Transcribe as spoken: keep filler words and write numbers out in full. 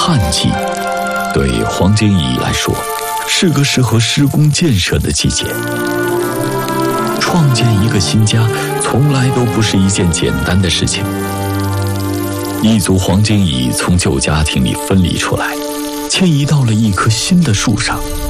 旱季，对黄金乙来说是个适合施工建设的季节。创建一个新家从来都不是一件简单的事情。一族黄金蚁从旧家庭里分离出来，迁移到了一棵新的树上。